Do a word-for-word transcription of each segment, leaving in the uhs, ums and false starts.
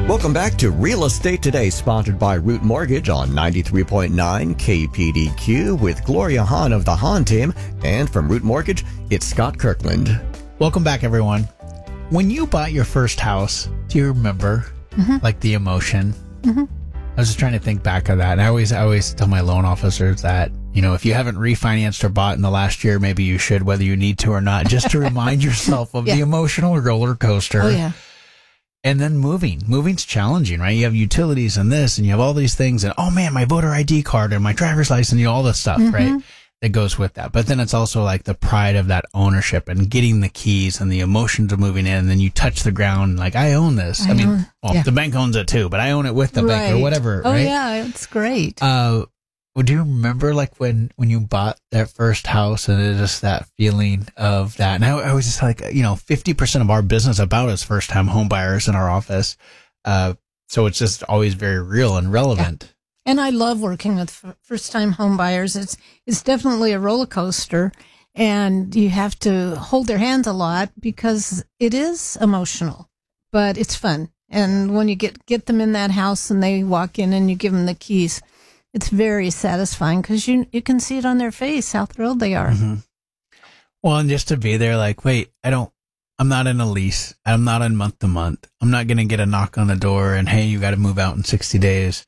Welcome back to Real Estate Today, sponsored by Root Mortgage on ninety-three point nine K P D Q with Gloria Hahn of the Hahn team. And from Root Mortgage, it's Scott Kirkland. Welcome back, everyone. When you bought your first house, do you remember, mm-hmm. like, the emotion? Mm-hmm. I was just trying to think back of that. And I always, I always tell my loan officers that, you know, if you haven't refinanced or bought in the last year, maybe you should, whether you need to or not, just to remind yourself of yeah. the emotional roller coaster. Oh, yeah. And then moving. Moving's challenging, right? You have utilities and this, and you have all these things, and oh man, my voter I D card and my driver's license, you know, all this stuff, mm-hmm. right? That goes with that. But then it's also like the pride of that ownership and getting the keys and the emotions of moving in. And then you touch the ground, like, I own this. I, I mean, own, well, yeah. the bank owns it too, but I own it with the right. bank or whatever, oh, right? Oh yeah, it's great. Uh, well, do you remember like when, when you bought that first house and it just that feeling of that? And I, I was just like, you know, fifty percent of our business about is first time home buyers in our office. Uh, so it's just always very real and relevant. Yeah. And I love working with f- first time home buyers. It's, it's definitely a roller coaster, and you have to hold their hands a lot because it is emotional, but it's fun. And when you get, get them in that house and they walk in and you give them the keys, it's very satisfying because you you can see it on their face how thrilled they are. Mm-hmm. Well, and just to be there, like, wait, I don't, I'm not in a lease. I'm not in month to month. I'm not going to get a knock on the door and, hey, you got to move out in sixty days.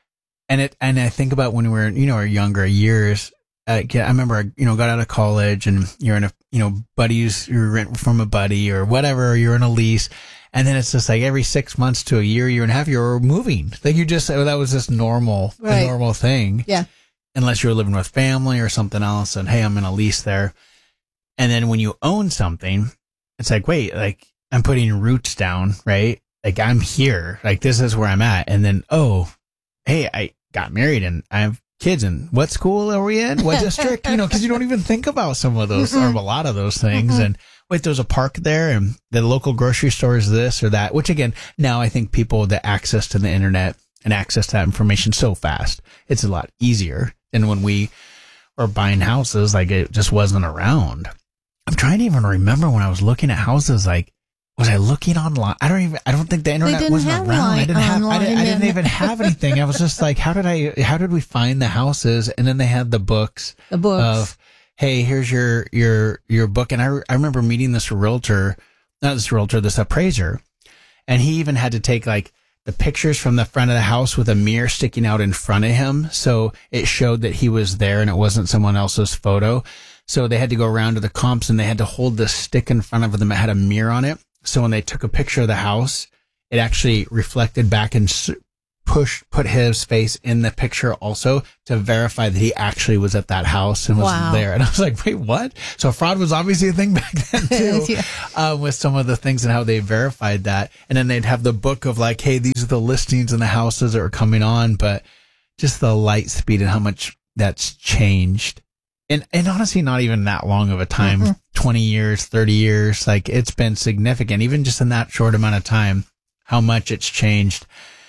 And it, and I think about when we were, you know, our younger years. Uh, I remember, I, you know, got out of college and you're in a, you know, buddies, you rent from a buddy or whatever, or you're in a lease. And then it's just like every six months to a year, year and a half, you're moving. Like you just, that was just normal, right. a normal thing. Yeah. Unless you were living with family or something else and, hey, I'm in a lease there. And then when you own something, it's like, wait, like I'm putting roots down, right? Like I'm here, like this is where I'm at. And then, oh, hey, I got married and I have kids, and what school are we in? What district? You know, because you don't even think about some of those or a lot of those things. Mm-hmm. And wait, there's a park there and the local grocery store is this or that, which again, now I think people, the access to the internet and access to that information so fast, it's a lot easier than when we were buying houses. Like it just wasn't around. I'm trying to even remember when I was looking at houses, like, was I looking online? I don't even, I don't think the internet wasn't around. I didn't have, I didn't, I didn't even have anything. I was just like, how did I, how did we find the houses? And then they had the books, the books of, hey, here's your, your, your book. And I, I remember meeting this realtor, not this realtor, this appraiser. And he even had to take like the pictures from the front of the house with a mirror sticking out in front of him. So it showed that he was there and it wasn't someone else's photo. So they had to go around to the comps and they had to hold this stick in front of them that had a mirror on it. So when they took a picture of the house, it actually reflected back and pushed, put his face in the picture also to verify that he actually was at that house and was wow. there. And I was like, wait, what? So fraud was obviously a thing back then too, yeah. uh, with some of the things and how they verified that. And then they'd have the book of like, hey, these are the listings and the houses that are coming on, but just the light speed and how much that's changed. And, and honestly, not even that long of a time, mm-hmm. twenty years, thirty years, like it's been significant, even just in that short amount of time, how much it's changed.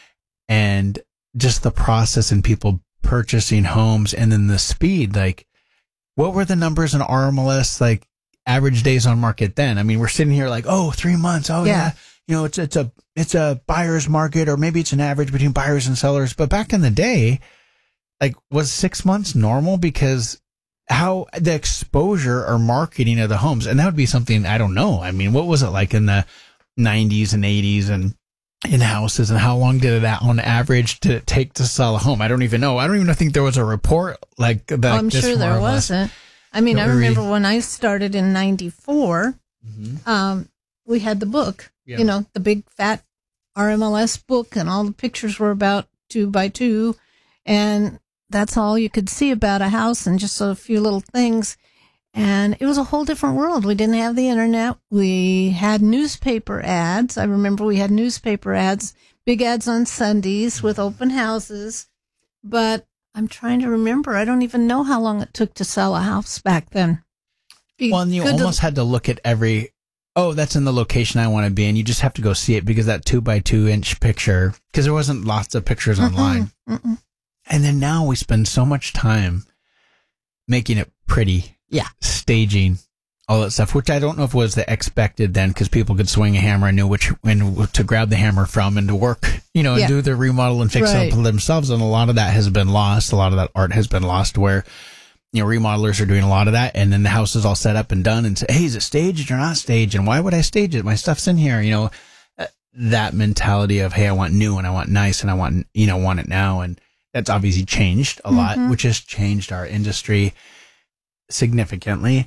And just the process and people purchasing homes and then the speed, like what were the numbers in R M L S, like average days on market then? I mean, we're sitting here like, oh, three months. Oh yeah. yeah. You know, it's, it's a, it's a buyer's market, or maybe it's an average between buyers and sellers. But back in the day, like was six months normal? Because how the exposure or marketing of the homes, and that would be something, I don't know. I mean, what was it like in the nineties and eighties and in houses, and how long did it on average did it take to sell a home? I don't even know. I don't even think there was a report like that. Oh, I'm sure there wasn't. I mean, I remember when I started in ninety-four, mm-hmm. um, we had the book, yeah. you know, the big fat R M L S book, and all the pictures were about two by two, and that's all you could see about a house and just a few little things. And it was a whole different world. We didn't have the internet. We had newspaper ads. I remember we had newspaper ads, big ads on Sundays with open houses. But I'm trying to remember. I don't even know how long it took to sell a house back then. Be well, and you almost to... had to look at every, oh, that's in the location I want to be in. You just have to go see it because that two by two inch picture, because there wasn't lots of pictures mm-mm, online. Mm-mm. And then now we spend so much time making it pretty. Yeah. Staging all that stuff, which I don't know if was the expected then, because people could swing a hammer and knew which when to grab the hammer from and to work, you know, and yeah. do the remodel and fix right. it up themselves. And a lot of that has been lost. A lot of that art has been lost where, you know, remodelers are doing a lot of that. And then the house is all set up and done and say, hey, is it staged or not staged? And why would I stage it? My stuff's in here, you know, that mentality of, hey, I want new and I want nice and I want, you know, want it now. And that's obviously changed a lot, mm-hmm. which has changed our industry significantly.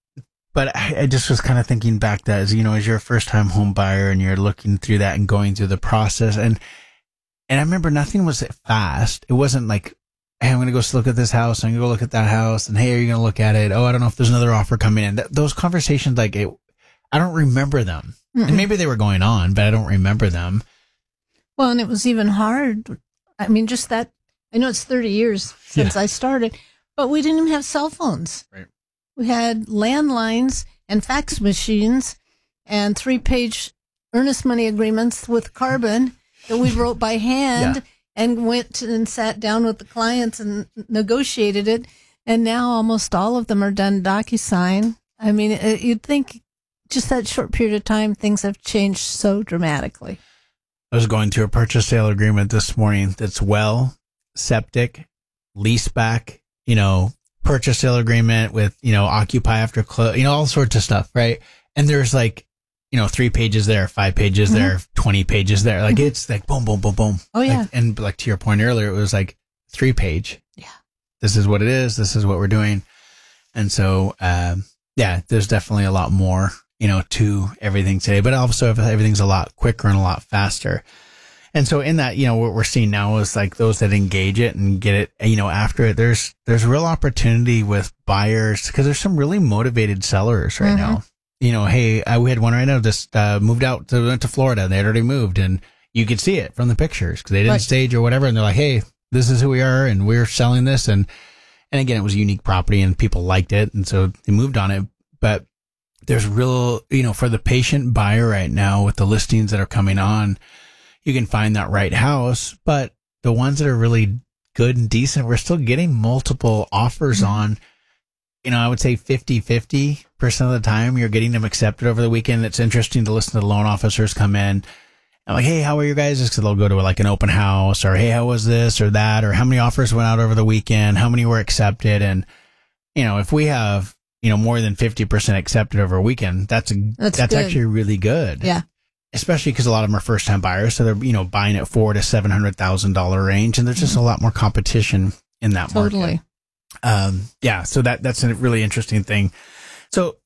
But I, I just was kind of thinking back that as, you know, as you're a first time home buyer and you're looking through that and going through the process. And, and I remember nothing was fast. It wasn't like, hey, I'm going to go look at this house. I'm going to go look at that house. And hey, are you going to look at it? Oh, I don't know if there's another offer coming in. Th- those conversations, like, it, I don't remember them. Mm-mm. And maybe they were going on, but I don't remember them. Well, and it was even hard. I mean, just that, I know it's thirty years since yeah. I started, but we didn't even have cell phones. Right. We had landlines and fax machines and three-page earnest money agreements with Carbon that we wrote by hand yeah. and went and sat down with the clients and negotiated it. And now almost all of them are done DocuSign. I mean, it, you'd think just that short period of time, things have changed so dramatically. I was going through a purchase sale agreement this morning that's well, septic, lease back, you know, purchase sale agreement with, you know, occupy after close, you know, all sorts of stuff, right? And there's like, you know, three pages there, five pages mm-hmm. there, twenty pages there. Like mm-hmm. it's like boom, boom, boom, boom. Oh, yeah. Like, and like to your point earlier, it was like three page. Yeah. This is what it is. This is what we're doing. And so, um, yeah, there's definitely a lot more, you know, to everything today, but also everything's a lot quicker and a lot faster. And so in that, you know, what we're seeing now is like those that engage it and get it, you know, after it, there's, there's real opportunity with buyers because there's some really motivated sellers right mm-hmm. now. You know, hey, I, we had one right now just uh, moved out to, went to Florida. They had already moved and you could see it from the pictures because they didn't right. stage or whatever. And they're like, hey, this is who we are and we're selling this. And, and again, it was a unique property and people liked it. And so they moved on it. But there's real, you know, for the patient buyer right now with the listings that are coming on, you can find that right house, but the ones that are really good and decent, we're still getting multiple offers mm-hmm. on, you know, I would say fifty, fifty percent of the time you're getting them accepted over the weekend. It's interesting to listen to the loan officers come in. I'm like, hey, how are you guys? Because they'll go to like an open house or, hey, how was this or that? Or how many offers went out over the weekend? How many were accepted? And, you know, if we have, you know, more than fifty percent accepted over a weekend, that's, a, that's, that's actually really good. Yeah. Especially because a lot of them are first time buyers. So they're, you know, buying at four to seven hundred thousand dollar range. And there's just mm-hmm. a lot more competition in that totally. market. Um, yeah. So that, that's a really interesting thing. So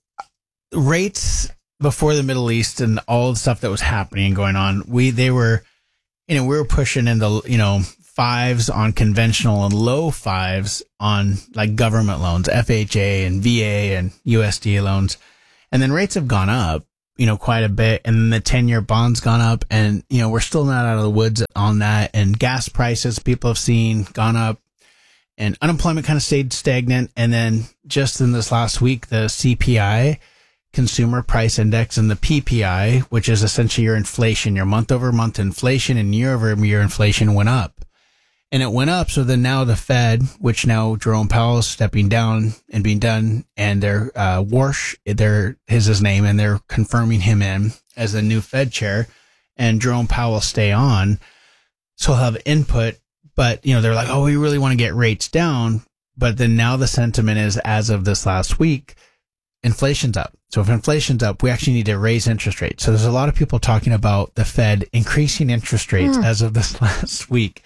rates before the Middle East and all the stuff that was happening and going on, we, they were, you know, we were pushing in the, you know, fives on conventional and low fives on like government loans, F H A and V A and U S D A loans. And then rates have gone up, you know, quite a bit. And then the ten year bond's gone up and, you know, we're still not out of the woods on that. And gas prices people have seen gone up and unemployment kind of stayed stagnant. And then just in this last week, the C P I, Consumer Price Index, and the P P I, which is essentially your inflation, your month over month inflation and year over year inflation went up. And it went up. So then now the Fed, which now Jerome Powell is stepping down and being done, and they're, uh, Warsh, they're, his, his name, and they're confirming him in as the new Fed chair, and Jerome Powell will stay on. So he'll have input, but, you know, they're like, oh, we really want to get rates down. But then now the sentiment is, as of this last week, inflation's up. So if inflation's up, we actually need to raise interest rates. So there's a lot of people talking about the Fed increasing interest rates mm. as of this last week.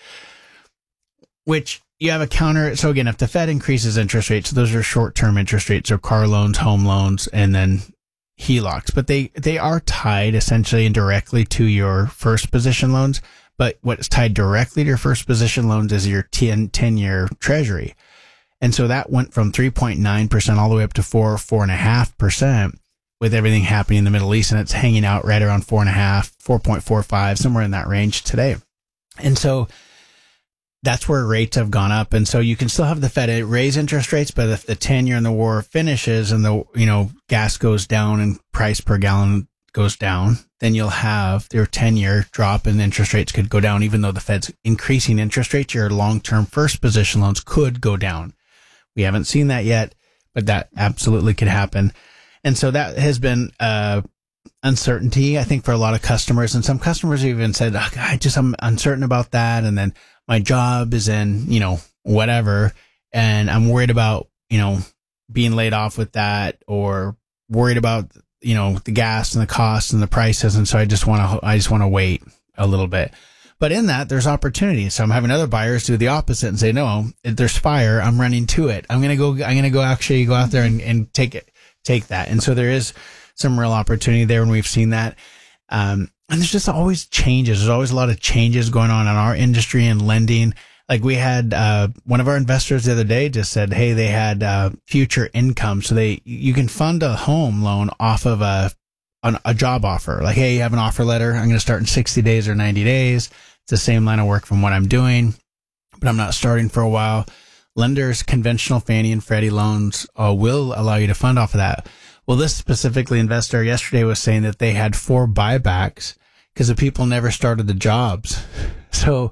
Which you have a counter. So again, if the Fed increases interest rates, those are short-term interest rates, so car loans, home loans, and then H E L O Cs. But they, they are tied essentially and directly to your first position loans. But what's tied directly to your first position loans is your ten, ten year treasury. And so that went from three point nine percent all the way up to four, four and a half percent with everything happening in the Middle East. And it's hanging out right around four and a half, four point four five, somewhere in that range today. And so that's where rates have gone up. And so you can still have the Fed raise interest rates, but if the ten year in the war finishes and the, you know, gas goes down and price per gallon goes down, then you'll have your ten year drop and interest rates could go down. Even though the Fed's increasing interest rates, your long-term first position loans could go down. We haven't seen that yet, but that absolutely could happen. And so that has been, uh, uncertainty, I think, for a lot of customers. And some customers even said, oh, I just, I'm uncertain about that. And then my job is in, you know, whatever. And I'm worried about, you know, being laid off with that, or worried about, you know, the gas and the costs and the prices. And so I just want to, I just want to wait a little bit. But in that, there's opportunity. So I'm having other buyers do the opposite and say, no, if there's fire, I'm running to it. I'm going to go, I'm going to go actually go out there and, and take it, take that. And so there is some real opportunity there, and we've seen that. Um, and there's just always changes. There's always a lot of changes going on in our industry and lending. Like we had, uh, one of our investors the other day just said, hey, they had, uh, future income. So they, you can fund a home loan off of a, an, a job offer. Like, hey, you have an offer letter. I'm going to start in sixty days or ninety days. It's the same line of work from what I'm doing, but I'm not starting for a while. Lenders, conventional Fannie and Freddie loans, uh, will allow you to fund off of that. Well, this specifically investor yesterday was saying that they had four buybacks because the people never started the jobs. So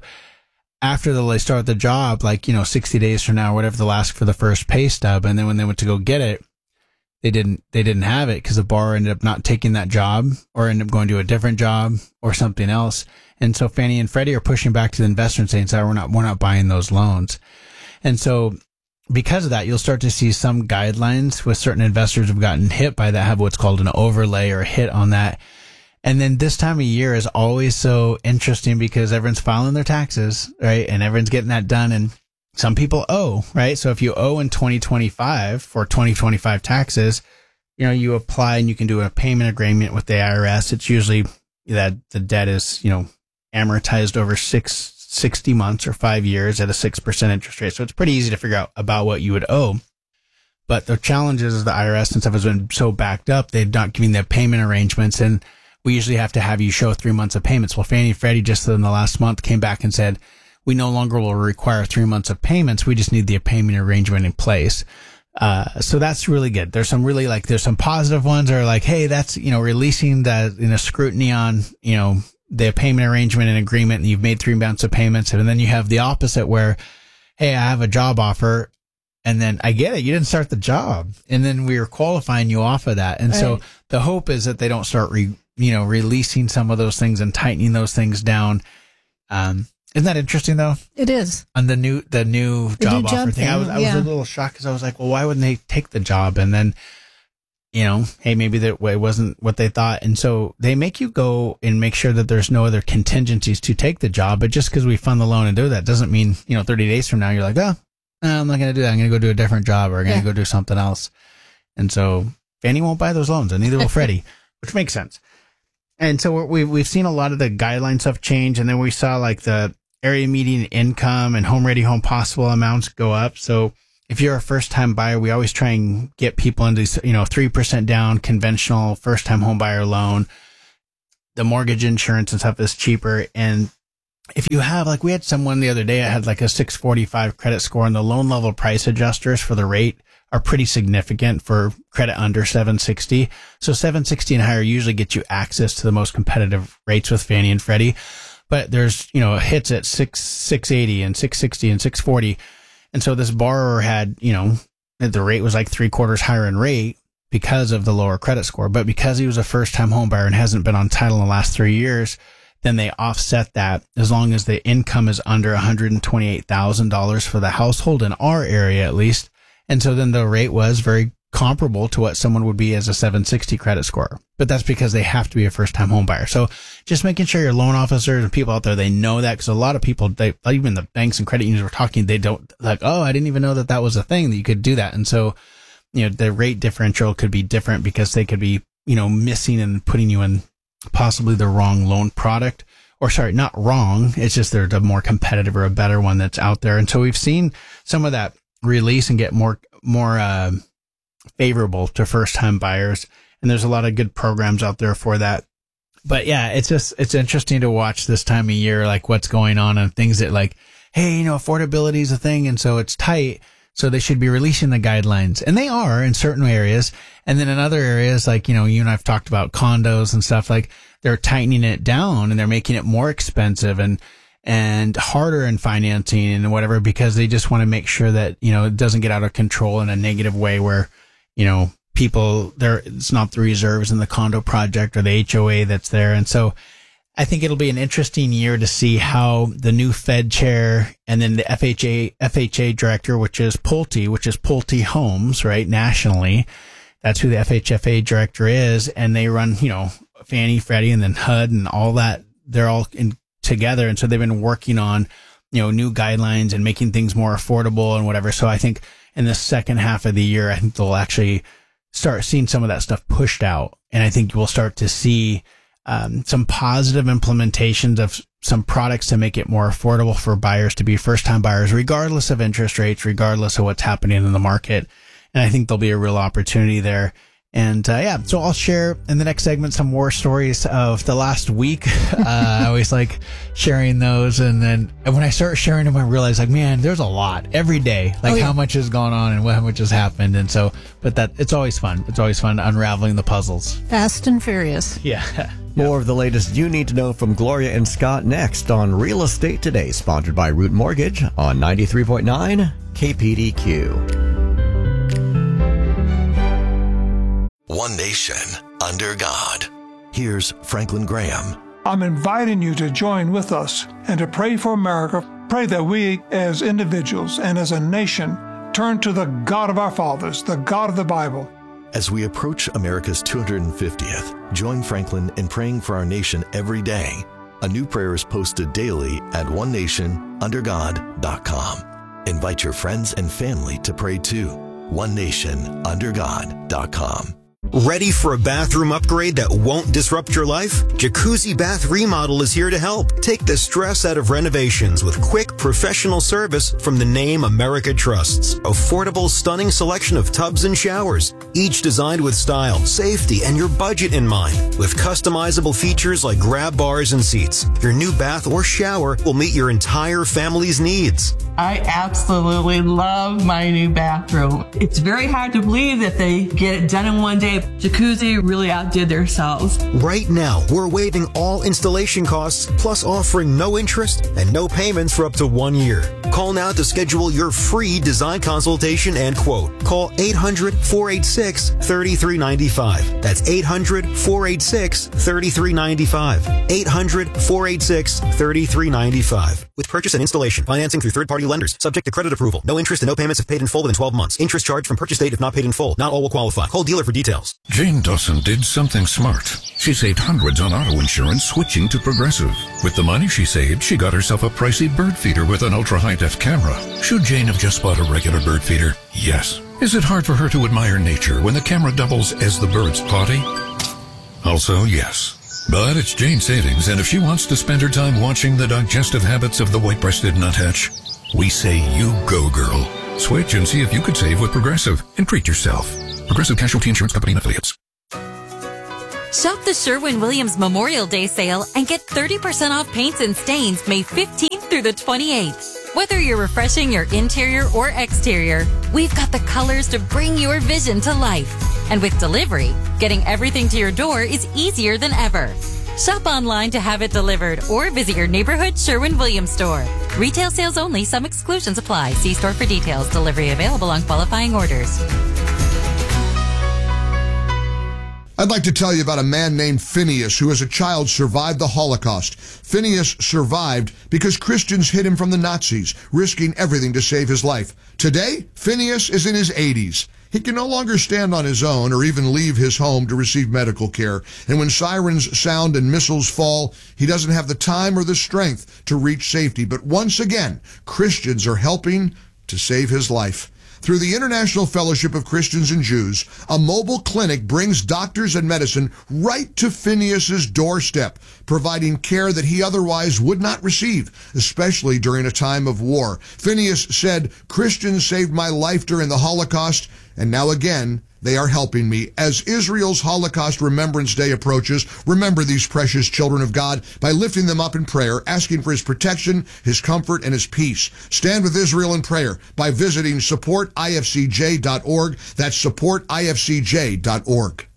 after they start the job, like, you know, sixty days from now, or whatever, they'll ask for the first pay stub. And then when they went to go get it, they didn't, they didn't have it because the borrower ended up not taking that job, or ended up going to a different job or something else. And so Fannie and Freddie are pushing back to the investor and saying, sorry, we're not, we're not buying those loans. And so because of that, you'll start to see some guidelines with certain investors have gotten hit by that, have what's called an overlay or a hit on that. And then this time of year is always so interesting because everyone's filing their taxes, right? And everyone's getting that done. And some people owe, right? So if you owe in twenty twenty-five for twenty twenty-five taxes, you know, you apply and you can do a payment agreement with the I R S. It's usually that the debt is, you know, amortized over six, sixty months or five years at a six percent interest rate. So it's pretty easy to figure out about what you would owe. But the challenge is the I R S and stuff has been so backed up, they're not giving the payment arrangements. And we usually have to have you show three months of payments. Well, Fannie and Freddie just in the last month came back and said, we no longer will require three months of payments. We just need the payment arrangement in place. Uh, so that's really good. There's some really like, there's some positive ones that are like, hey, that's, you know, releasing the, you know, scrutiny on, you know, the payment arrangement and agreement, and you've made three months of payments. And then you have the opposite where, hey, I have a job offer, and then I get it, you didn't start the job, and then we are qualifying you off of that. And right. So the hope is that they don't start re, you know, releasing some of those things and tightening those things down. Um, isn't that interesting though? It is. On the new, the new the job new offer job thing. thing. I was, I yeah. was a little shocked because I was like, well, why wouldn't they take the job? And then, you know, hey, maybe that it wasn't what they thought. And so they make you go and make sure that there's no other contingencies to take the job. But just because we fund the loan and do that doesn't mean, you know, thirty days from now, you're like, oh, no, I'm not going to do that. I'm going to go do a different job, or I'm going to yeah. go do something else. And so Fannie won't buy those loans, and neither will Freddie, which makes sense. And so we've, we've seen a lot of the guidelines stuff change. And then we saw like the area median income and home ready home possible amounts go up. So if you're a first time buyer, we always try and get people into, you know, three percent down conventional first time home buyer loan. The mortgage insurance and stuff is cheaper. And if you have, like, we had someone the other day, I had like a six forty-five credit score, and the loan level price adjusters for the rate are pretty significant for credit under seven sixty. So seven sixty and higher usually get you access to the most competitive rates with Fannie and Freddie. But there's, you know, hits at six, six eighty and six sixty and six forty. And so this borrower had, you know, the rate was like three quarters higher in rate because of the lower credit score. But because he was a first time home buyer and hasn't been on title in the last three years, then they offset that as long as the income is under one hundred twenty-eight thousand dollars for the household in our area, at least. And so then the rate was very comparable to what someone would be as a seven sixty credit score. But that's because they have to be a first time home buyer. So just making sure your loan officers and people out there, they know that, because a lot of people, they, even the banks and credit unions were talking, they don't like, oh, I didn't even know that that was a thing that you could do that. And so, you know, the rate differential could be different because they could be, you know, missing and putting you in possibly the wrong loan product, or sorry, not wrong. It's just they're a more competitive or a better one that's out there. And so we've seen some of that release and get more, more, uh, favorable to first time buyers. And there's a lot of good programs out there for that. But yeah, it's just, it's interesting to watch this time of year, like what's going on and things that like, hey, you know, affordability is a thing. And so it's tight. So they should be releasing the guidelines, and they are in certain areas. And then in other areas, like, you know, you and I've talked about condos and stuff, like they're tightening it down and they're making it more expensive and, and harder in financing and whatever, because they just want to make sure that, you know, it doesn't get out of control in a negative way where, you know, people there. It's not the reserves in the condo project or the H O A that's there. And so I think it'll be an interesting year to see how the new Fed chair and then the F H A, F H A director, which is Pulte, which is Pulte Homes, right? Nationally. That's who the F H F A director is. And they run, you know, Fannie, Freddie, and then H U D and all that. They're all in together. And so they've been working on, you know, new guidelines and making things more affordable and whatever. So I think in the second half of the year, I think they'll actually start seeing some of that stuff pushed out. And I think we'll start to see um, some positive implementations of some products to make it more affordable for buyers to be first time buyers, regardless of interest rates, regardless of what's happening in the market. And I think there'll be a real opportunity there. And, uh, yeah, so I'll share in the next segment some war stories of the last week. Uh, I always like sharing those. And then when I start sharing them, I realize, like, man, there's a lot every day, like oh, yeah. how much has gone on and how much has happened. And so, but that it's always fun. It's always fun unraveling the puzzles. Fast and furious. Yeah. More of the latest you need to know from Gloria and Scott next on Real Estate Today, sponsored by Root Mortgage on ninety-three point nine K P D Q. One nation under God. Here's Franklin Graham. I'm inviting you to join with us and to pray for America. Pray that we as individuals and as a nation turn to the God of our fathers, the God of the Bible. As we approach America's two hundred fiftieth, join Franklin in praying for our nation every day. A new prayer is posted daily at one nation under god dot com. Invite your friends and family to pray too. one nation under god dot com. Ready for a bathroom upgrade that won't disrupt your life? Jacuzzi Bath Remodel is here to help. Take the stress out of renovations with quick, professional service from the name America trusts. Affordable, stunning selection of tubs and showers, each designed with style, safety, and your budget in mind. With customizable features like grab bars and seats, your new bath or shower will meet your entire family's needs. I absolutely love my new bathroom. It's very hard to believe that they get it done in one day. Jacuzzi really outdid themselves. Right now, we're waiving all installation costs, plus offering no interest and no payments for up to one year. Call now to schedule your free design consultation and quote. Call eight hundred, four eight six, three three nine five. That's eight hundred, four eight six, three three nine five. eight hundred, four eight six, three three nine five. With purchase and installation, financing through third-party lenders, subject to credit approval. No interest and no payments if paid in full within twelve months. Interest charged from purchase date if not paid in full. Not all will qualify. Call dealer for details. Jane Dawson did something smart. She saved hundreds on auto insurance switching to Progressive. With the money she saved, she got herself a pricey bird feeder with an ultra-high-def camera. Should Jane have just bought a regular bird feeder? Yes. Is it hard for her to admire nature when the camera doubles as the bird's potty? Also, yes. But it's Jane savings, and if she wants to spend her time watching the digestive habits of the white-breasted nuthatch, we say you go, girl. Switch and see if you could save with Progressive and treat yourself. Progressive Casualty Insurance Company and Affiliates. Shop the Sherwin-Williams Memorial Day sale and get thirty percent off paints and stains May fifteenth through the twenty-eighth. Whether you're refreshing your interior or exterior, we've got the colors to bring your vision to life. And with delivery, getting everything to your door is easier than ever. Shop online to have it delivered or visit your neighborhood Sherwin-Williams store. Retail sales only. Some exclusions apply. See store for details. Delivery available on qualifying orders. I'd like to tell you about a man named Phineas who as a child survived the Holocaust. Phineas survived because Christians hid him from the Nazis, risking everything to save his life. Today, Phineas is in his eighties. He can no longer stand on his own or even leave his home to receive medical care. And when sirens sound and missiles fall, he doesn't have the time or the strength to reach safety. But once again, Christians are helping to save his life. Through the International Fellowship of Christians and Jews, a mobile clinic brings doctors and medicine right to Phineas's doorstep, providing care that he otherwise would not receive, especially during a time of war. Phineas said, "Christians saved my life during the Holocaust, and now again, they are helping me." As Israel's Holocaust Remembrance Day approaches, remember these precious children of God by lifting them up in prayer, asking for his protection, his comfort, and his peace. Stand with Israel in prayer by visiting support I F C J dot org. That's support I F C J dot org.